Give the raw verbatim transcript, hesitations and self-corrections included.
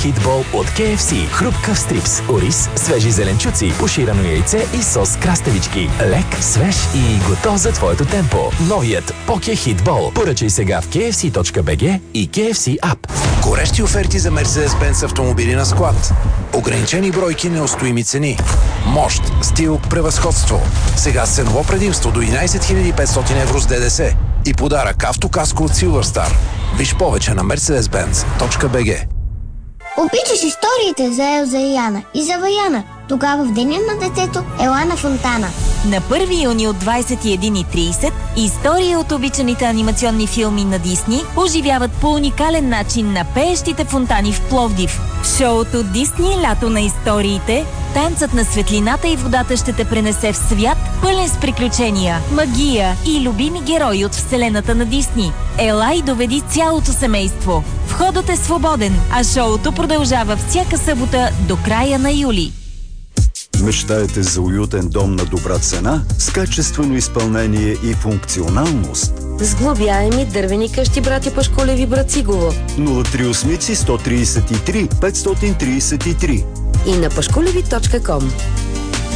Хитбол от Кей Еф Си. Хрупкав стрипс, ориз, свежи зеленчуци, пуширано яйце и сос краставички. Лек, свеж и готов за твоето темпо. Новият Поке Хитбол. Поръчай сега в кей еф си точка би джи и Кей Еф Си App. Горещи оферти за Mercedes-Benz автомобили на склад. Ограничени бройки, неустоими цени. Мощ, стил, превъзходство. Сега с ценово предимство до единайсет хиляди и петстотин евро с ДДС. И подарък автокаско от Silverstar. Виж повече на мерцедес бенц точка би джи. Обичаш историите за Елза и Яна и за Ваяна. Тогава в деня на детето ела на Фонтана. На първи юни от двайсет и една и трийсет истории от обичаните анимационни филми на Дисни оживяват по уникален начин на пеещите фонтани в Пловдив. В шоуто Дисни лято на историите танцът на светлината и водата ще те пренесе в свят, пълен с приключения, магия и любими герои от вселената на Дисни. Ела и доведи цялото семейство. Входът е свободен, а шоуто продължава всяка събота до края на юли. Мечтаете за уютен дом на добра цена, с качествено изпълнение и функционалност? Сглобяеми дървени къщи братя Пашколеви, Брацигово. нула три осем сто трийсет и три петстотин трийсет и три И на пашколеви точка ком.